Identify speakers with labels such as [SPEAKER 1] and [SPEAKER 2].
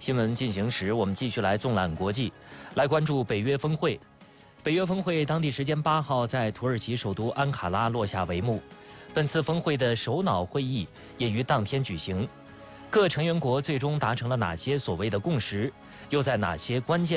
[SPEAKER 1] 新闻进行时，我们继续来纵览国际，来关注北约峰会。北约峰会当地时间8号在土耳其首都安卡拉落下帷幕。本次峰会的首脑会议也于当天举行。各成员国最终达成了哪些所谓的共识？又在哪些关键